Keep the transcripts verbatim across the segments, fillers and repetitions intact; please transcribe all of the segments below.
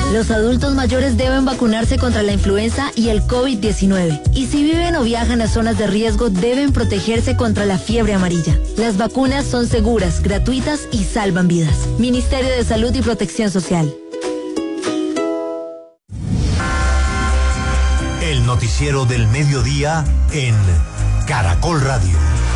Los adultos mayores deben vacunarse contra la influenza y el COVID diecinueve. Y si viven o viajan a zonas de riesgo, deben protegerse contra la fiebre amarilla. Las vacunas son seguras, gratuitas y salvan vidas. Ministerio de Salud y Protección Social. El noticiero del mediodía en Caracol Radio.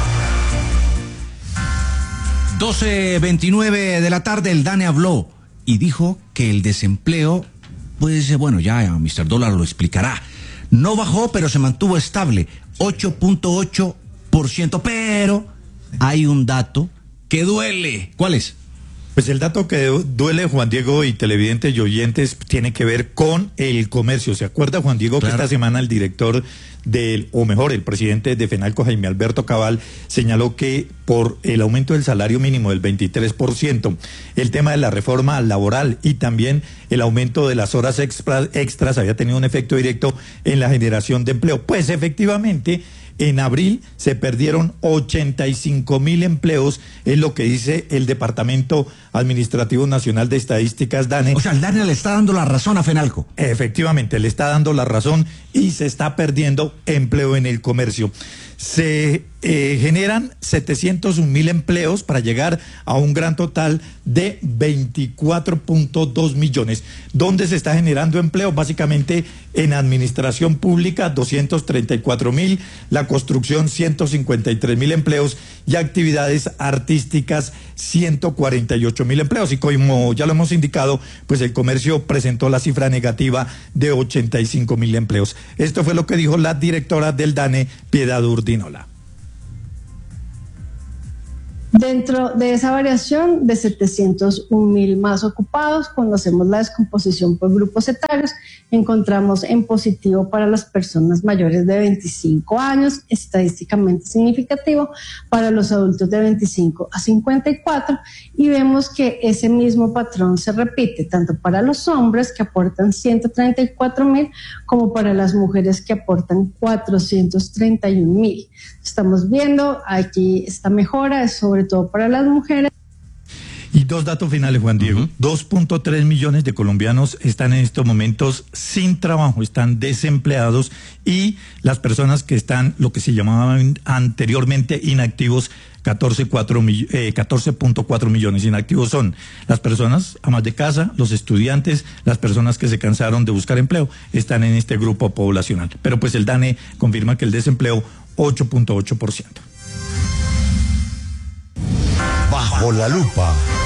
doce veintinueve de la tarde, el DANE habló y dijo que el desempleo, pues bueno, ya mister Dólar lo explicará. No bajó, pero se mantuvo estable, ocho punto ocho por ciento, pero hay un dato que duele. ¿Cuál es? Pues el dato que duele, Juan Diego, y televidentes y oyentes, tiene que ver con el comercio. ¿Se acuerda, Juan Diego, claro, que esta semana el director del, o mejor, el presidente de FENALCO, Jaime Alberto Cabal, señaló que por el aumento del salario mínimo del veintitrés por ciento, el tema de la reforma laboral y también el aumento de las horas extra, extras había tenido un efecto directo en la generación de empleo? Pues efectivamente, en abril se perdieron ochenta y cinco mil empleos, es lo que dice el Departamento Administrativo Nacional de Estadísticas, DANE. O sea, el DANE le está dando la razón a FENALCO. Efectivamente, le está dando la razón y se está perdiendo empleo en el comercio. Se eh, generan setecientos un mil empleos para llegar a un gran total de veinticuatro punto dos millones. ¿Dónde se está generando empleo? Básicamente en administración pública, doscientos treinta y cuatro mil, la construcción, ciento cincuenta y tres mil empleos, y actividades artísticas, ciento cuarenta y ocho mil empleos. Y como ya lo hemos indicado, pues el comercio presentó la cifra negativa de ochenta y cinco mil empleos. Esto fue lo que dijo la directora del DANE, Piedad Urdinola. Dentro de esa variación de setecientos un mil más ocupados, cuando hacemos la descomposición por grupos etarios, encontramos en positivo para las personas mayores de veinticinco años, estadísticamente significativo para los adultos de veinticinco a cincuenta y cuatro, y vemos que ese mismo patrón se repite tanto para los hombres, que aportan ciento treinta y cuatro mil, como para las mujeres, que aportan cuatrocientos treinta y un mil. Estamos viendo aquí esta mejora, es sobre todo para las mujeres. Y dos datos finales, Juan Diego. Uh-huh. dos punto tres millones de colombianos están en estos momentos sin trabajo, están desempleados, y las personas que están, lo que se llamaban anteriormente inactivos, catorce punto cuatro millones. Inactivos son las personas amas de casa, los estudiantes, las personas que se cansaron de buscar empleo, están en este grupo poblacional. Pero pues el DANE confirma que el desempleo, ocho punto ocho por ciento. Bajo la lupa.